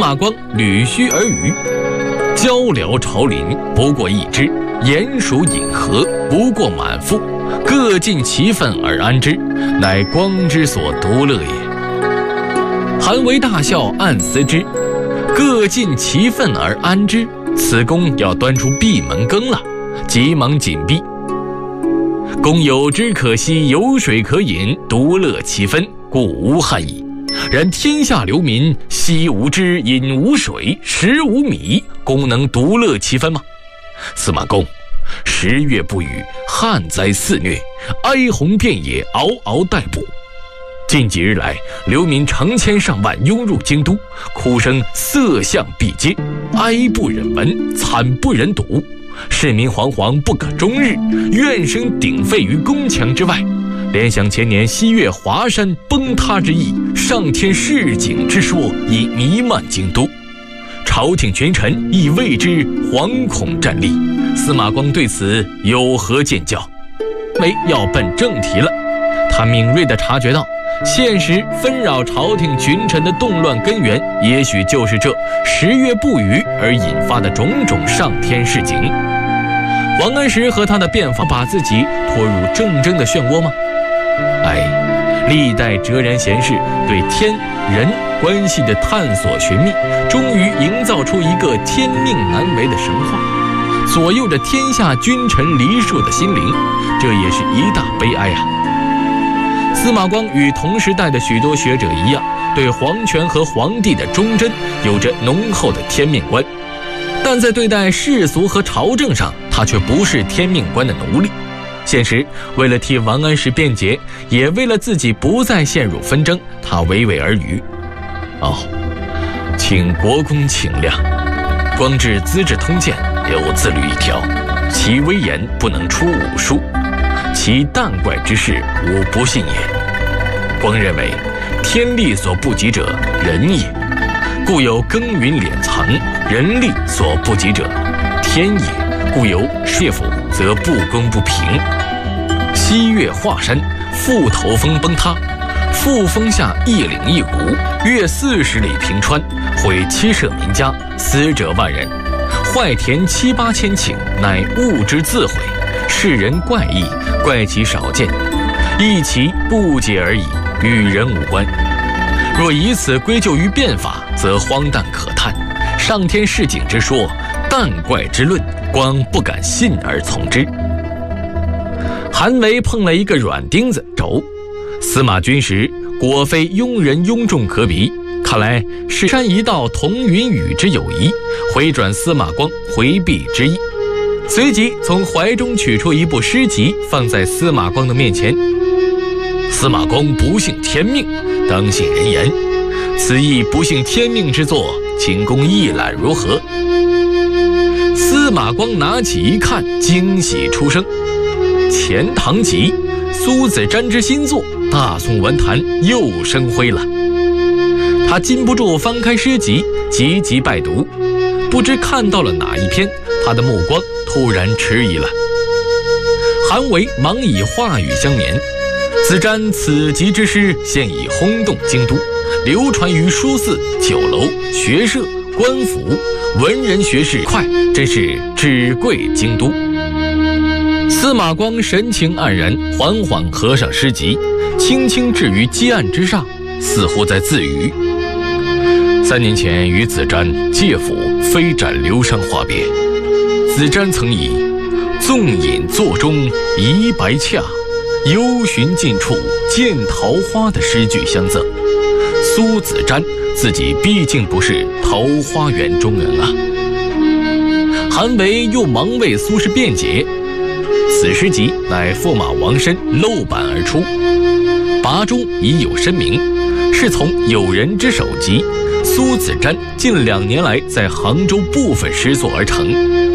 马光捋须而语：交辽朝林，不过一之；鼹鼠饮河，不过满腹。各尽其分而安之，乃光之所独乐也。韩维大笑，暗思之：各尽其分而安之，此公要端出闭门羹了，急忙紧逼。公有之可惜，有水可饮，独乐其分，故无憾矣。然天下流民，惜无汁，饮无水，食无米，公能独乐其分吗？司马公，10月不雨，旱灾肆虐，哀鸿遍野，嗷嗷待哺。近几日来，流民成千上万涌入京都，哭声色相毕揭，哀不忍闻，惨不忍睹。市民惶惶不可终日，怨声鼎沸于宫墙之外。联想前年西岳华山崩塌之役，上天示警之说已弥漫京都，朝廷群臣亦为之惶恐战栗。司马光对此有何见教？要奔正题了。他敏锐地察觉到，现实纷扰朝廷群臣的动乱根源，也许就是这10月不雨而引发的种种上天示警。王安石和他的变法把自己拖入政争的漩涡吗？历代哲人贤士对天人关系的探索寻觅，终于营造出一个天命难违的神话，左右着天下君臣黎庶的心灵，这也是一大悲哀啊。司马光与同时代的许多学者一样，对皇权和皇帝的忠贞有着浓厚的天命观，但在对待世俗和朝政上，他却不是天命观的奴隶。现实为了替王安石辩解，也为了自己不再陷入纷争，他娓娓而语：请国公请谅，光至《资治通鉴》有自律一条，其威严不能出武术，其淡怪之事吾不信也。光认为天力所不及者人也，故有耕耘敛藏；人力所不及者天也，故有说服则不公不平。西岳华山覆头峰崩塌，覆峰下一岭一谷，越40里平川，毁7舍民家，死者万人，坏田7、8千顷，乃物之自毁。世人怪异，怪其少见，异其不解而已，与人无关。若以此归咎于变法，则荒诞可叹。上天示警之说，淡怪之论，光不敢信而从之。韩维碰了一个软钉子轴，司马君时果非庸人庸众可比，看来是山一道同云雨之友谊，回转司马光回避之意。随即从怀中取出一部诗集，放在司马光的面前。司马公不信天命，当信人言。此意不信天命之作，请公一览如何？司马光拿起一看，惊喜出声。钱塘集，苏子瞻之新作，大宋文坛又生辉了。他禁不住翻开诗集，急急拜读，不知看到了哪一篇，他的目光突然迟疑了。韩维忙以话语相勉，子瞻此集之诗现已轰动京都，流传于书肆、酒楼、学社、官府，文人学士快，真是只贵京都。司马光神情黯然，缓缓合上诗集，轻轻置于几案之上，似乎在自语：3年前与子瞻借府飞展流觞话别，子瞻曾以纵饮座中疑白洽，幽寻近处见桃花的诗句相赠。苏子瞻自己毕竟不是桃花源中人啊。韩维又忙为苏轼辩解，此诗集乃驸马王申漏版而出，跋中已有申明，是从友人之手集苏子瞻近2年来在杭州部分诗作而成。